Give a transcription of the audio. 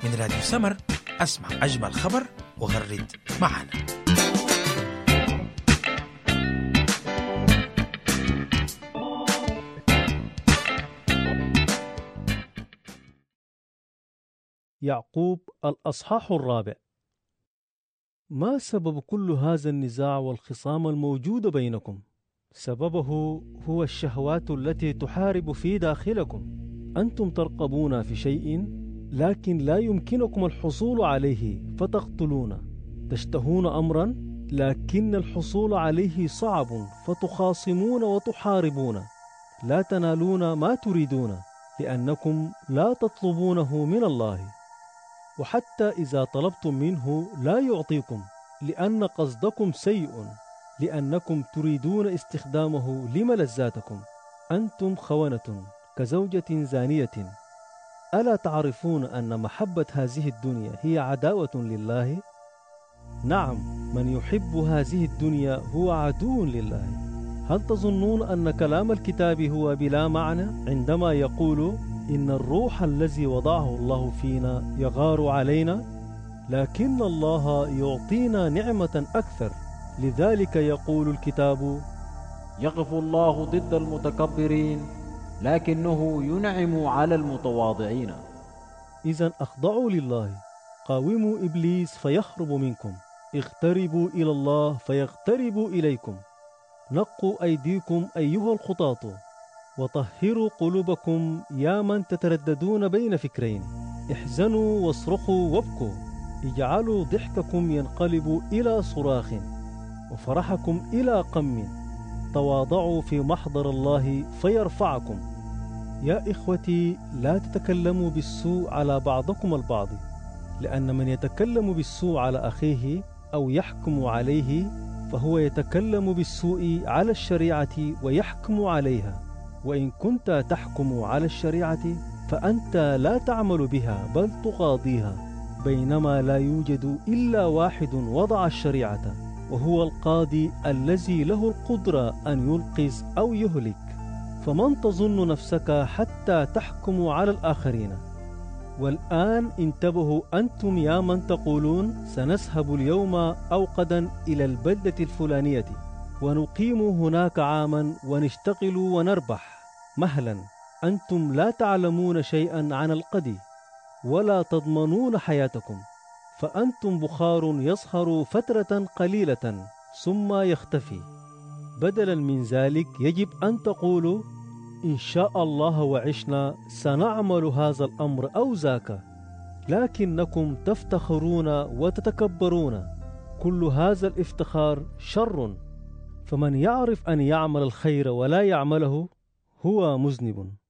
من راديو سمر. اسمع أجمل خبر وغرد معنا. يعقوب الأصحاح الرابع. ما سبب كل هذا النزاع والخصام الموجود بينكم؟ سببه هو الشهوات التي تحارب في داخلكم. أنتم ترقبون في شيء لكن لا يمكنكم الحصول عليه فتقتلون. تشتهون أمرا لكن الحصول عليه صعب فتخاصمون وتحاربون. لا تنالون ما تريدون لأنكم لا تطلبونه من الله، وحتى إذا طلبتم منه لا يعطيكم لأن قصدكم سيء، لأنكم تريدون استخدامه لملذاتكم. أنتم خونة كزوجة زانية. ألا تعرفون أن محبة هذه الدنيا هي عداوة لله؟ نعم، من يحب هذه الدنيا هو عدو لله. هل تظنون أن كلام الكتاب هو بلا معنى عندما يقول إن الروح الذي وضعه الله فينا يغار علينا؟ لكن الله يعطينا نعمة أكثر. لذلك يقول الكتاب: يقف الله ضد المتكبرين لكنه ينعم على المتواضعين. إذن أخضعوا لله. قاوموا إبليس فيهرب منكم. اقتربوا إلى الله فيقترب إليكم. نقوا أيديكم أيها الخطاة، وطهروا قلوبكم يا من تترددون بين فكرين. احزنوا واصرخوا وابكوا. اجعلوا ضحككم ينقلب إلى صراخ وفرحكم إلى قم. تواضعوا في محضر الله فيرفعكم. يا إخوتي، لا تتكلموا بالسوء على بعضكم البعض، لأن من يتكلم بالسوء على أخيه أو يحكم عليه فهو يتكلم بالسوء على الشريعة ويحكم عليها. وإن كنت تحكم على الشريعة فأنت لا تعمل بها بل تقاضيها، بينما لا يوجد إلا واحد وضع الشريعة، وهو القاضي الذي له القدرة أن ينقذ أو يهلك. فمن تظن نفسك حتى تحكم على الآخرين؟ والآن انتبهوا أنتم يا من تقولون سنذهب اليوم أو غدا إلى البلدة الفلانية ونقيم هناك عاما ونشتغل ونربح. مهلا، أنتم لا تعلمون شيئا عن الغد ولا تضمنون حياتكم، فأنتم بخار يصهر فترة قليلة ثم يختفي. بدلا من ذلك يجب أن تقولوا إن شاء الله وعشنا سنعمل هذا الأمر أو ذاك. لكنكم تفتخرون وتتكبرون. كل هذا الافتخار شر، فمن يعرف أن يعمل الخير ولا يعمله هو مذنب.